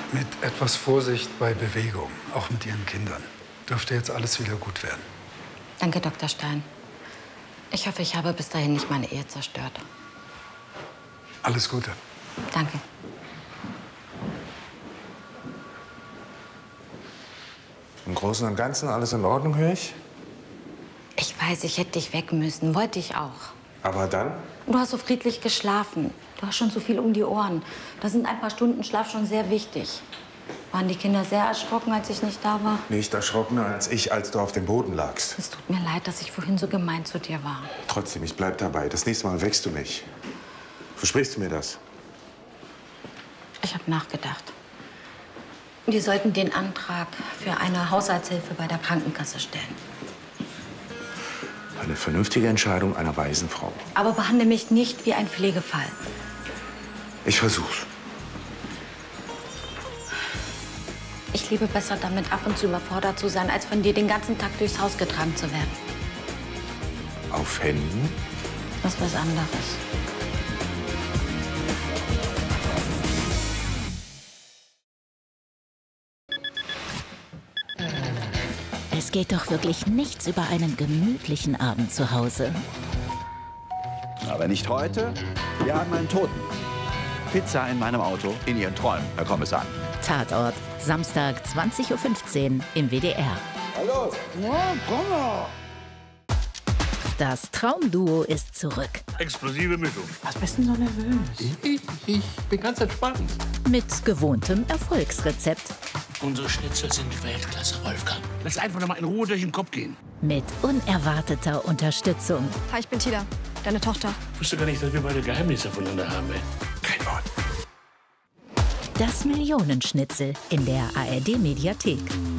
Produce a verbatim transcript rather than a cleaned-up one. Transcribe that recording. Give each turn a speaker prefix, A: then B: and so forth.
A: Mit etwas Vorsicht bei Bewegung, auch mit Ihren Kindern, dürfte jetzt alles wieder gut werden.
B: Danke, Doktor Stein. Ich hoffe, ich habe bis dahin nicht meine Ehe zerstört.
A: Alles Gute.
B: Danke.
C: Im Großen und Ganzen alles in Ordnung, höre ich?
B: Ich weiß, ich hätte dich weg müssen. Wollte ich auch.
C: Aber dann?
B: Du hast so friedlich geschlafen. Du hast schon so viel um die Ohren. Da sind ein paar Stunden Schlaf schon sehr wichtig. Waren die Kinder sehr erschrocken, als ich nicht da war?
C: Nicht erschrockener als ich, als du auf dem Boden lagst.
B: Es tut mir leid, dass ich vorhin so gemein zu dir war.
C: Trotzdem, ich bleib dabei. Das nächste Mal wächst du mich. Versprichst du mir das?
B: Ich habe nachgedacht. Wir sollten den Antrag für eine Haushaltshilfe bei der Krankenkasse stellen.
C: Eine vernünftige Entscheidung einer weisen Frau.
B: Aber behandle mich nicht wie ein Pflegefall.
C: Ich versuch's.
B: Ich lebe besser damit, ab und zu überfordert zu sein, als von dir den ganzen Tag durchs Haus getragen zu werden.
C: Auf Händen?
B: Das ist was anderes.
D: Es geht doch wirklich nichts über einen gemütlichen Abend zu Hause.
E: Aber nicht heute. Wir haben einen Toten. Pizza in meinem Auto, in Ihren Träumen, Herr Kommissar.
D: Tatort, Samstag zwanzig Uhr fünfzehn im W D R.
E: Hallo. Ja, komm doch.
D: Das Traumduo ist zurück.
F: Explosive Mischung.
G: Was bist denn so nervös?
F: Ich, ich bin ganz entspannt.
D: Mit gewohntem Erfolgsrezept.
F: Unsere Schnitzel sind Weltklasse, Wolfgang. Lass einfach noch mal in Ruhe durch den Kopf gehen.
D: Mit unerwarteter Unterstützung.
H: Hi, ich bin Tila, deine Tochter.
F: Ich wusste gar nicht, dass wir beide Geheimnisse voneinander haben, ey.
C: Kein Wort.
D: Das Millionenschnitzel in der A R D-Mediathek.